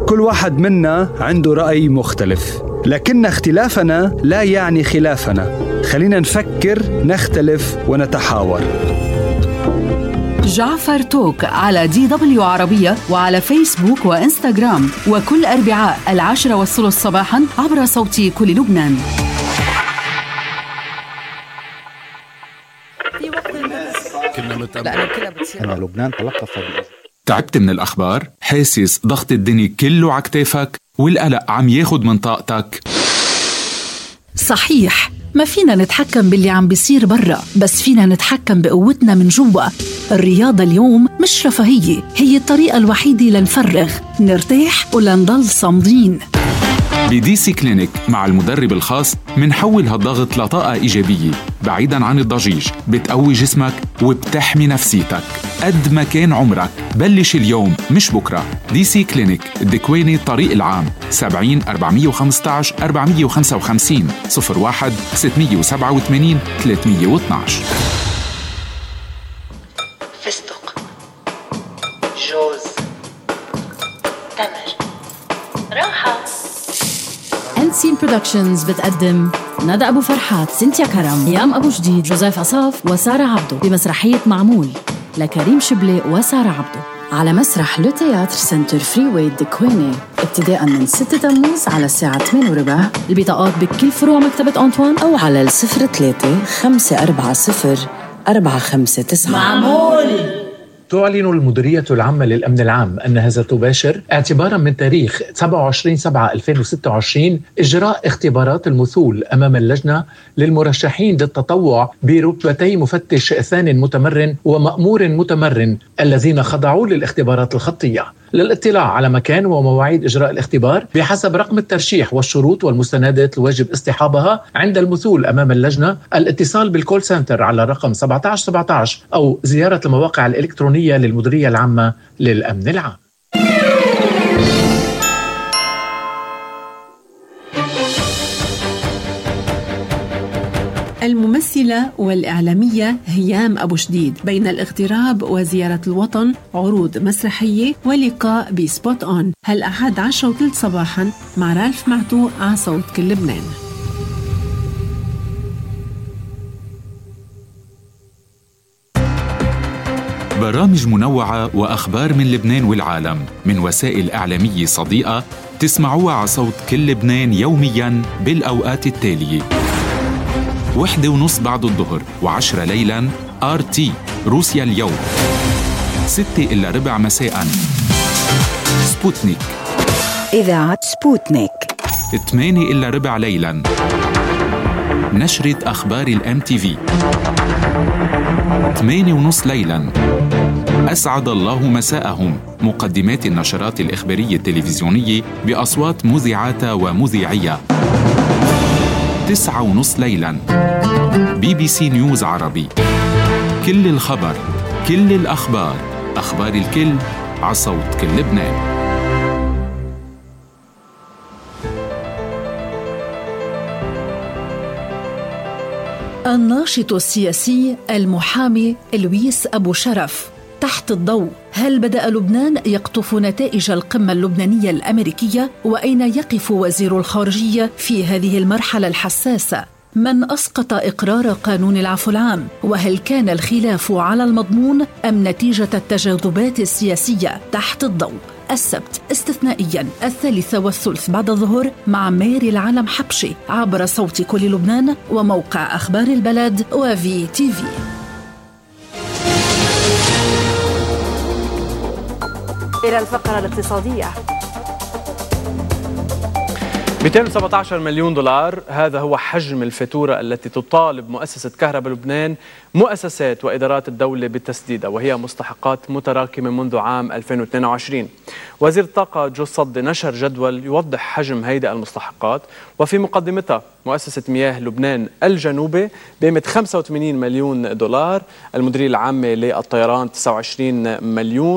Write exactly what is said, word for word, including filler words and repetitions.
كل واحد منا عنده رأي مختلف، لكن اختلافنا لا يعني خلافنا. خلينا نفكر، نختلف ونتحاور. جعفر توك على دي دبليو عربية وعلى فيسبوك وإنستغرام، وكل أربعاء العاشرة والثلث صباحا عبر صوت كل لبنان. أن لبنان تلقف. تعبت من الأخبار؟ حاسس ضغط الدنيا كله عكتافك والقلق عم ياخد من طاقتك؟ صحيح، ما فينا نتحكم باللي عم بيصير برا، بس فينا نتحكم بقوتنا من جوا. الرياضة اليوم مش رفاهية، هي الطريقة الوحيدة لنفرغ، نرتاح ولنضل صامدين. بدي سي كلينيك مع المدرب الخاص منحول هالضغط لطاقة إيجابية بعيداً عن الضجيج، بتقوي جسمك وبتحمي نفسيتك. قد ما كان عمرك بلش اليوم مش بكرة. دي سي كلينيك الدكواني الطريق العام سبعين أربعمية وخمستعش أربعمية وخمسة وخمسين صفر واحد ستمية وسبعة وثمانين ثلاثمية واثناعش. فستق، جوز، تمر، راحة. أنسين برودكشنز بتقدم ندى أبو فرحات، سنتيا كرم، يام أبو جديد، جوزيف عصاف وسارة عبدو بمسرحية معمول لكريم شبلي وسارة عبدو على مسرح لو تياتر سنتر فري واي الدكواني ابتداء من ستة تموز على الساعة ثمانية وربع. البطاقات بكل فروع مكتبة أنطوان أو على الصفر ثلاثة خمسة أربعة صفر أربعة خمسة تسعة. معمول. تعلن المديرية العامة للأمن العام أنها ستباشر اعتباراً من تاريخ سبعة وعشرين سبعة ألفين وستة وعشرين إجراء اختبارات المثول أمام اللجنة للمرشحين للتطوع برتبتي مفتش ثان متمرن ومأمور متمرن الذين خضعوا للاختبارات الخطية. للاطلاع على مكان ومواعيد إجراء الاختبار بحسب رقم الترشيح والشروط والمستندات الواجب اصطحابها عند المثول أمام اللجنة، الاتصال بالكول سنتر على رقم سبعة عشر سبعة عشر أو زيارة المواقع الإلكترونية للمديرية العامة للأمن العام. الممثلة والإعلامية هيام أبو جديد بين الاغتراب وزيارة الوطن، عروض مسرحية ولقاء بسبوت أون هالأحد عشرة وثلث صباحا مع رالف معتوق على صوت كل لبنان. برامج منوعة وأخبار من لبنان والعالم من وسائل إعلامية صديقة تسمعوها على صوت كل لبنان يومياً بالأوقات التالية: وحدة ونص بعد الظهر وعشرة ليلاً آر تي روسيا اليوم، ستة إلا ربع مساءً سبوتنيك إذاعة سبوتنيك، ثمانية إلا ربع ليلاً نشرة أخبار الام تي في، ثمانية ونص ليلاً أسعد الله مساءهم مقدمات النشرات الإخبارية التلفزيونية بأصوات مذيعات ومذيعية، تسعة ونص ليلاً بي بي سي نيوز عربي، كل الخبر، كل الأخبار، أخبار الكل على صوت كل لبنان. الناشط السياسي المحامي لويس أبو شرف تحت الضوء. هل بدأ لبنان يقطف نتائج القمة اللبنانية الأمريكية؟ وأين يقف وزير الخارجية في هذه المرحلة الحساسة؟ من أسقط إقرار قانون العفو العام؟ وهل كان الخلاف على المضمون أم نتيجة التجاذبات السياسية؟ تحت الضوء السبت استثنائياً الثالثة والثلث بعد الظهر مع ميري العالم حبشي عبر صوت كل لبنان وموقع أخبار البلد وفي تي في. إلى الفقرة الاقتصادية. مئتين وسبعة عشر مليون دولار، هذا هو حجم الفاتورة التي تطالب مؤسسة كهرباء لبنان مؤسسات وإدارات الدولة بتسديدها، وهي مستحقات متراكمة منذ عام ألفين واثنين وعشرين. وزير الطاقة جو صدي نشر جدول يوضح حجم هيدي المستحقات، وفي مقدمتها مؤسسة مياه لبنان الجنوبي بقيمة خمسة وثمانين مليون دولار، المديرية العامة للطيران تسعة وعشرين مليون،